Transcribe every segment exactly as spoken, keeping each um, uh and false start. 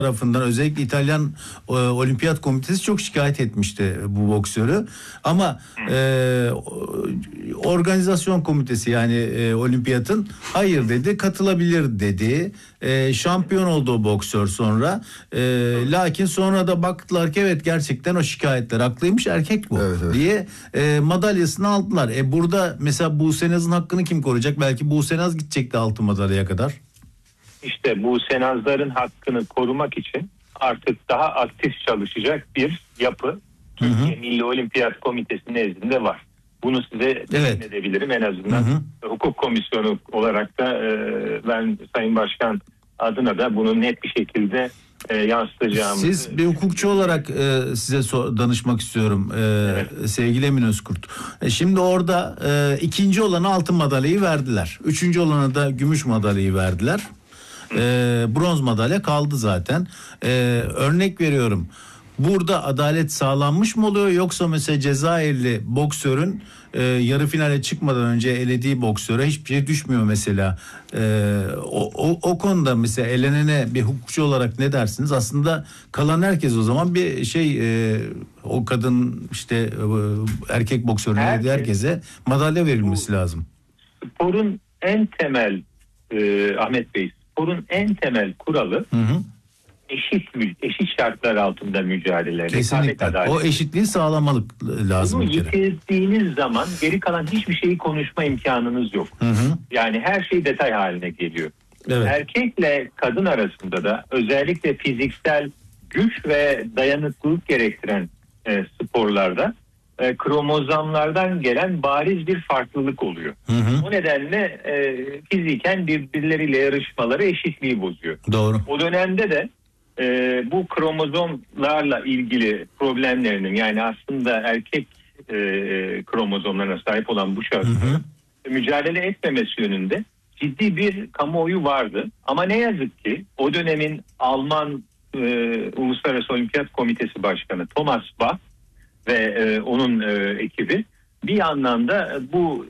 tarafından özellikle İtalyan e, Olimpiyat Komitesi çok şikayet etmişti bu boksörü. Ama e, organizasyon komitesi yani e, olimpiyatın hayır dedi, katılabilir dedi. E, şampiyon oldu o boksör sonra. E, lakin sonra da baktılar ki evet gerçekten o şikayetler haklıymış, erkek bu evet, evet. diye e, madalyasını aldılar. E, burada mesela Buse Naz'ın hakkını kim koruyacak? Belki Buse Naz gidecekti altın madalyaya kadar. İşte bu Senazların hakkını korumak için artık daha aktif çalışacak bir yapı Türkiye Milli Olimpiyat Komitesi nezdinde var. Bunu size evet. edebilirim en azından. Hı hı. Hukuk komisyonu olarak da e, ben Sayın Başkan adına da bunu net bir şekilde e, yansıtacağımızı... Siz bir hukukçu olarak e, size so- danışmak istiyorum e, evet. sevgili Emin Özkurt. E, şimdi orada e, ikinci olana altın madalyayı verdiler. Üçüncü olana da gümüş madalyayı verdiler. Ee, bronz madalya kaldı zaten. Ee, örnek veriyorum. Burada adalet sağlanmış mı oluyor, yoksa mesela Cezayirli boksörün e, yarı finale çıkmadan önce elediği boksöre hiçbir şey düşmüyor mesela. Ee, o, o, o konuda mesela elenene bir hukukçu olarak ne dersiniz? Aslında kalan herkes o zaman bir şey e, o kadın işte e, erkek boksörün elediği herkese madalya verilmesi lazım. Sporun en temel e, Ahmet Bey sporun en temel kuralı hı hı. eşit eşit şartlar altında mücadele. Kesinlikle. O eşitliği sağlamalık lazım. Bunu yitirdiğiniz zaman geri kalan hiçbir şeyi konuşma imkanınız yok. Hı hı. Yani her şey detay haline geliyor. Evet. Erkekle kadın arasında da özellikle fiziksel güç ve dayanıklılık gerektiren e, sporlarda e, kromozomlardan gelen bariz bir farklılık oluyor. Hı hı. O nedenle e, fiziken birbirleriyle yarışmaları eşitliği bozuyor. Doğru. O dönemde de e, bu kromozomlarla ilgili problemlerinin, yani aslında erkek e, kromozomlarına sahip olan bu şahısların mücadele etmemesi yönünde ciddi bir kamuoyu vardı. Ama ne yazık ki o dönemin Alman e, Uluslararası Olimpiyat Komitesi Başkanı Thomas Bach ve e, onun e, ekibi bir anlamda bu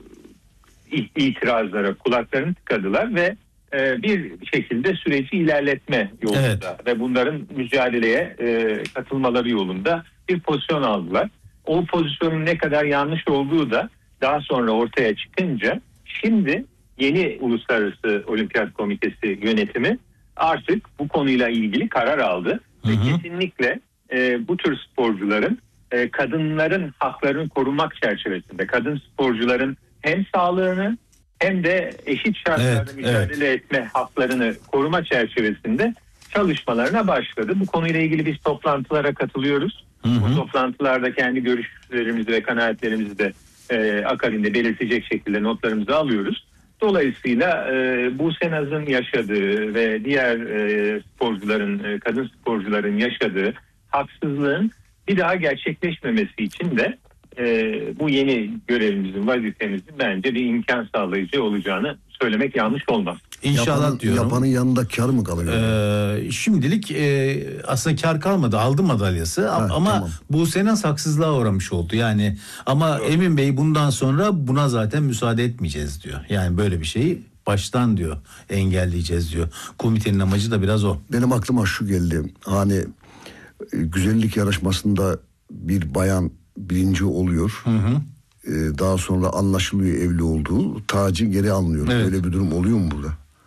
itirazlara kulaklarını tıkadılar ve e, bir şekilde süreci ilerletme yolunda evet. ve bunların mücadeleye e, katılmaları yolunda bir pozisyon aldılar. O pozisyonun ne kadar yanlış olduğu da daha sonra ortaya çıkınca şimdi yeni Uluslararası Olimpiyat Komitesi yönetimi artık bu konuyla ilgili karar aldı. Hı hı. Ve kesinlikle e, bu tür sporcuların e, kadınların haklarını korumak çerçevesinde kadın sporcuların hem sağlığını hem de eşit şartlarda evet, mücadele evet. etme haklarını koruma çerçevesinde çalışmalarına başladı. Bu konuyla ilgili biz toplantılara katılıyoruz. Hı hı. Bu toplantılarda kendi görüşlerimizi ve kanaatlerimizi de e, akabinde belirtecek şekilde notlarımızı alıyoruz. Dolayısıyla e, Buse Naz'ın yaşadığı ve diğer e, sporcuların, e, kadın sporcuların yaşadığı haksızlığın bir daha gerçekleşmemesi için de e, bu yeni görevimizin, vazifemizin bence bir imkan sağlayıcı olacağını söylemek yanlış olmaz. İnşallah yapanın, diyorum. Yapanın yanında kar mı kalıyor? Ee, şimdilik e, aslında kar kalmadı, aldı madalyası ha, ama tamam. Buse Naz haksızlığa uğramış oldu yani. Ama evet. Emin Bey bundan sonra buna zaten müsaade etmeyeceğiz diyor. Yani böyle bir şeyi baştan diyor engelleyeceğiz diyor. Komitenin amacı da biraz o. Benim aklıma şu geldi. Hani güzellik yarışmasında bir bayan birinci oluyor. Hı hı. Ee, daha sonra anlaşılıyor evli olduğu. Tacı geri alınıyor. Evet. Öyle bir durum oluyor mu burada?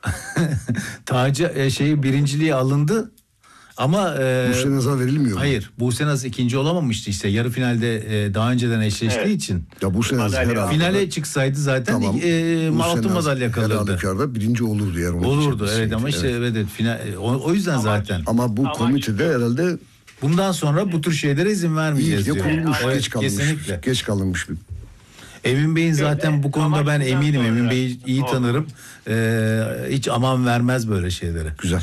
Tacı e, şeyi birinciliği alındı ama e, Buse Naz'a verilmiyor. Hayır, Buse Naz ikinci olamamıştı işte. Yarı finalde e, daha önceden eşleştiği evet. için. Ya Buse Naz herhalde finale çıksaydı zaten tamam. e, altın madalya kalırdı. Herhalde birinci olurdu yani. Olurdu evet ama işte evet, evet final o, o yüzden ama, zaten. Ama bu ama komitede işte. herhalde bundan sonra bu tür şeylere izin vermeyeceğiz diyor. Kurulmuş, evet, geç kalmış. Kesinlikle. Geç kalınmış bir. Emin Bey'in zaten evet, bu konuda ben eminim. Sonra. Emin Bey'i iyi Oldu. tanırım. Ee, hiç aman vermez böyle şeylere. Güzel.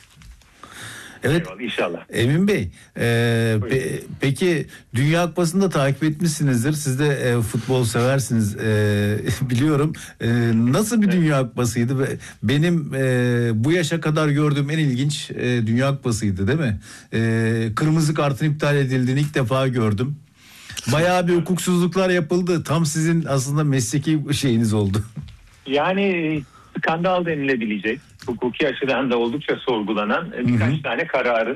Evet. Eyvallah, inşallah. Emin Bey, e, pe, peki Dünya Kupası'nı da takip etmişsinizdir. Siz de e, futbol seversiniz e, biliyorum. E, nasıl bir Dünya Kupası'ydı? Benim e, bu yaşa kadar gördüğüm en ilginç e, Dünya Kupası'ydı değil mi? E, kırmızı kartın iptal edildiğini ilk defa gördüm. Bayağı bir hukuksuzluklar yapıldı. Tam sizin aslında mesleki şeyiniz oldu. Yani skandal denilebilecek hukuki açıdan da oldukça sorgulanan birkaç hı hı. tane kararın